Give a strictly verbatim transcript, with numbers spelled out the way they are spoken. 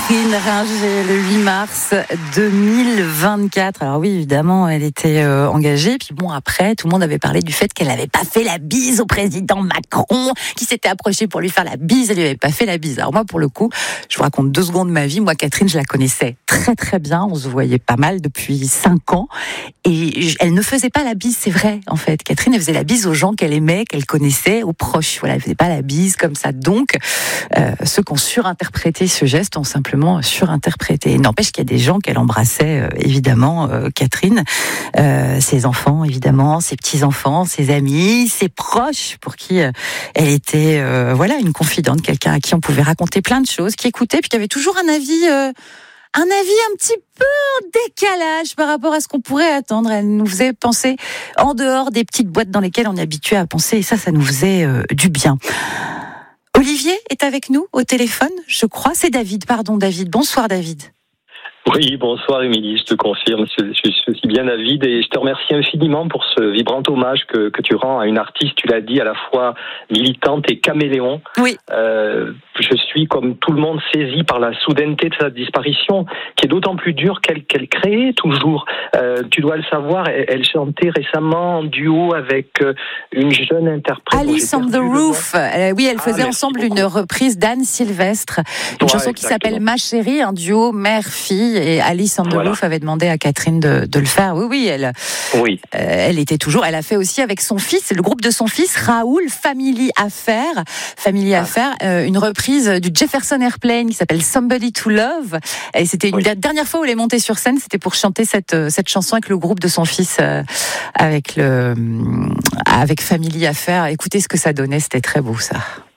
Catherine Ringer, le huit mars deux mille vingt-quatre. Alors oui, évidemment, elle était euh, engagée. Puis bon, après, tout le monde avait parlé du fait qu'elle n'avait pas fait la bise au président Macron, qui s'était approché pour lui faire la bise. Elle lui avait pas fait la bise. Alors moi, pour le coup, je vous raconte deux secondes de ma vie. Moi, Catherine, je la connaissais très très bien. On se voyait pas mal depuis cinq ans. Et je, elle ne faisait pas la bise, c'est vrai, en fait. Catherine, elle faisait la bise aux gens qu'elle aimait, qu'elle connaissait, aux proches. Voilà, elle faisait pas la bise comme ça. Donc, euh, ceux qui ont surinterprété ce geste ont simplement surinterprété. Il n'empêche qu'il y a des gens qu'elle embrassait, euh, évidemment, euh, Catherine, euh, ses enfants, évidemment, ses petits-enfants, ses amis, ses proches, pour qui euh, elle était, euh, voilà, une confidente, quelqu'un à qui on pouvait raconter plein de choses, qui écoutait, puis qui avait toujours un avis, euh, un avis un petit peu en décalage par rapport à ce qu'on pourrait attendre. Elle nous faisait penser en dehors des petites boîtes dans lesquelles on est habitué à penser, et ça, ça nous faisait euh, du bien. Olivier est avec nous au téléphone, je crois. C'est David, pardon David. Bonsoir David. Oui, bonsoir Émilie, je te confirme, je, je, je suis bien David et je te remercie infiniment pour ce vibrant hommage que, que tu rends à une artiste, tu l'as dit, à la fois militante et caméléon. Oui. Euh, je suis, comme tout le monde, saisi par la soudaineté de sa disparition, qui est d'autant plus dure qu'elle, qu'elle créait toujours. Euh, tu dois le savoir, elle, elle chantait récemment en duo avec euh, une jeune interprète. Alice on the Roof. Euh, oui, elle faisait ah, ensemble beaucoup. Une reprise d'Anne Sylvestre, une ouais, chanson qui exactement. S'appelle Ma Chérie, un duo mère-fille. Et Alice on the voilà. Roof avait demandé à Catherine de, de le faire. Oui, oui, elle, oui. Euh, elle était toujours. Elle a fait aussi avec son fils, le groupe de son fils, Raoul, Family Affair, Family ah. Affair, euh, une reprise du Jefferson Airplane qui s'appelle Somebody to Love. Et c'était une oui. dernière fois où elle est montée sur scène, c'était pour chanter cette cette chanson avec le groupe de son fils, euh, avec le avec Family Affair. Écoutez ce que ça donnait, c'était très beau ça.